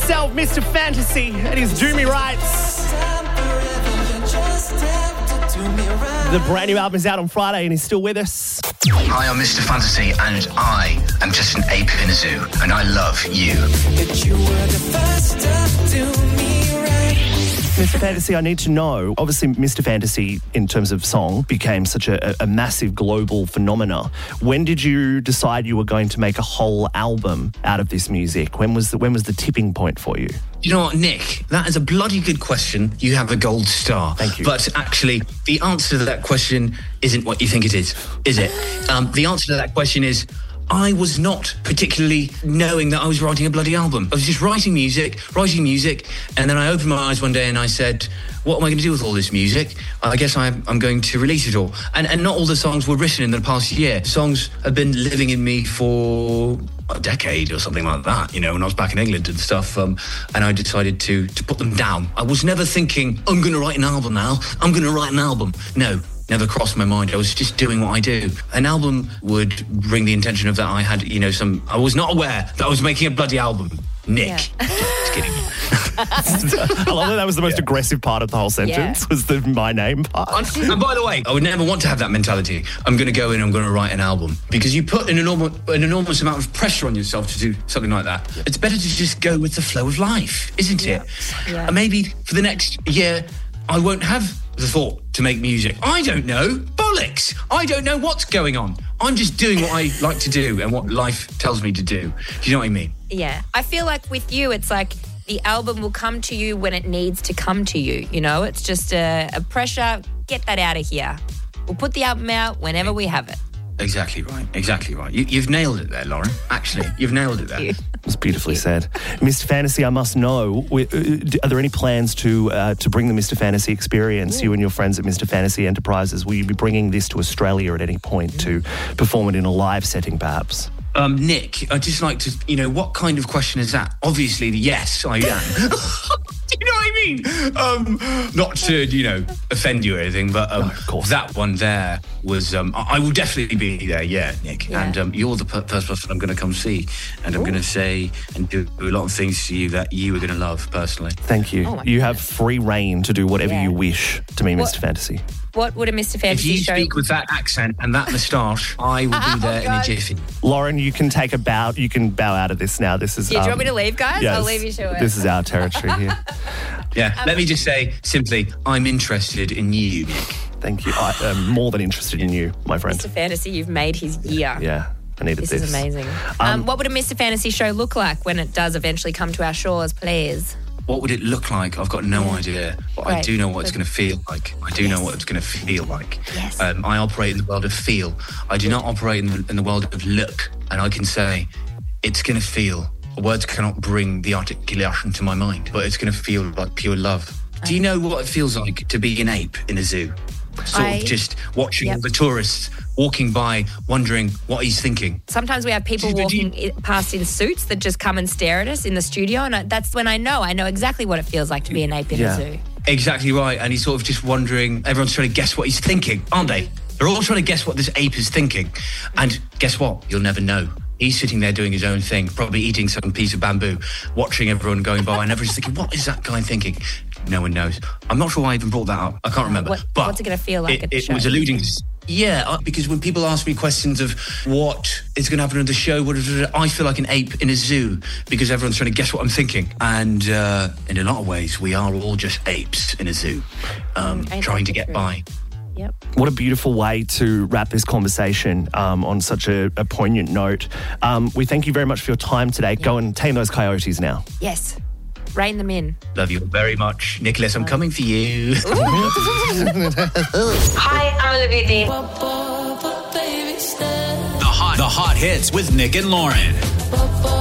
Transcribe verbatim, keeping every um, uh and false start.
himself, Mister Fantasy, and his Do Me Rights. The brand new album is out on Friday and he's still with us. Hi, I'm Mister Fantasy and I am just an ape in a zoo and I love you. Mister Fantasy, I need to know, obviously Mister Fantasy, in terms of song, became such a, a massive global phenomena. When did you decide you were going to make a whole album out of this music? When was the, when was the tipping point for you? You know what, Nick? That is a bloody good question. You have a gold star. Thank you. But actually, the answer to that question isn't what you think it is, is it? Um, the answer to that question is, I was not particularly knowing that I was writing a bloody album. I was just writing music, writing music, and then I opened my eyes one day and I said, what am I going to do with all this music? I guess I'm, I'm going to release it all. And, and not all the songs were written in the past year. Songs have been living in me for a decade or something like that, you know, when I was back in England and stuff, um, and I decided to, to put them down. I was never thinking, I'm going to write an album now, I'm going to write an album. No. Never crossed my mind. I was just doing what I do. An album would bring the intention of that I had, you know, some... I was not aware that I was making a bloody album. Nick. Yeah. Just kidding. I love that that was the most yeah. aggressive part of the whole sentence, yeah. was the my name part. And by the way, I would never want to have that mentality. I'm going to go in, I'm going to write an album. Because you put an enormous, an enormous amount of pressure on yourself to do something like that. Yeah. It's better to just go with the flow of life, isn't yeah. it? Yeah. And maybe for the next year, I won't have the thought to make music. I don't know. Bollocks. I don't know what's going on. I'm just doing what I like to do and what life tells me to do. Do you know what I mean? Yeah. I feel like with you, it's like the album will come to you when it needs to come to you. You know, it's just a, a pressure. Get that out of here. We'll put the album out whenever we have it. Exactly right. Exactly right. You, you've nailed it there, Lauren. Actually, you've nailed it there. It was beautifully said. Mister Fantasy, I must know, are there any plans to uh, to bring the Mister Fantasy experience, you and your friends at Mister Fantasy Enterprises, will you be bringing this to Australia at any point to perform it in a live setting, perhaps? Um, Nick, I'd just like to, you know, what kind of question is that? Obviously, yes, I am. Do you know what I mean? Um, not to, you know, offend you or anything, but um, no, of course. That one there was, um, I, I will definitely be there, yeah, Nick. Yeah. And um, you're the per- first person I'm going to come see. And I'm going to say and do a lot of things to you that you are going to love personally. Thank you. Oh you have free reign to do whatever yeah. you wish to me, what, Mister Fantasy. What would a Mister If Fantasy you show... speak with that accent and that moustache, I will be there oh, in a jiffy. Lauren, you can take a bow. You can bow out of this now. This is. Yeah, do you um, want me to leave, guys? Yes, I'll leave you to it. This is our territory here. Yeah, um, let me just say simply, I'm interested in you, Nick. Thank you. I am more than interested in you, my friend. Mister Fantasy, you've made his year. Yeah, I needed this. This is amazing. Um, Um, what would a Mister Fantasy show look like when it does eventually come to our shores, please? What would it look like? I've got no idea. But I Right. do know what it's going to feel like. I do know what it's going to feel like. Yes. Um, I operate in the world of feel. I do not operate in the, in the world of look. And I can say, it's going to feel. Words cannot bring the articulation to my mind, but it's going to feel like pure love. Do you know what it feels like to be an ape in a zoo? Sort I- of just watching Yep. all the tourists walking by, wondering what he's thinking. Sometimes we have people Do you- walking i- past in suits that just come and stare at us in the studio, and I, that's when I know. I know exactly what it feels like to be an ape in Yeah. a zoo. Exactly right. And he's sort of just wondering, everyone's trying to guess what he's thinking, aren't they? They're all trying to guess what this ape is thinking. And guess what? You'll never know. He's sitting there doing his own thing, probably eating some piece of bamboo, watching everyone going by, and everyone's thinking, what is that guy thinking? No one knows. I'm not sure why I even brought that up. I can't remember. What- but what's it gonna feel like it, at the it show? was alluding to... Yeah, uh, because when people ask me questions of what is going to happen on the show, what is it, I feel like an ape in a zoo because everyone's trying to guess what I'm thinking. And uh, in a lot of ways, we are all just apes in a zoo, um, Ain't trying that to get true? by. Yep. What a beautiful way to wrap this conversation um, on such a, a poignant note. Um, we thank you very much for your time today. Go and tame those coyotes now. Yes. Rein them in. Love you very much. Nicholas, I'm coming for you. Hi, I'm Olivia Dean. The hot, the hot hits with Nick and Lauren.